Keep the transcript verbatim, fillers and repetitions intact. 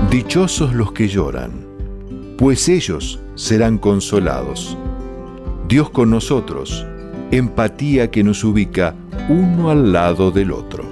Dichosos los que lloran, pues ellos serán consolados. Dios con nosotros, empatía que nos ubica uno al lado del otro.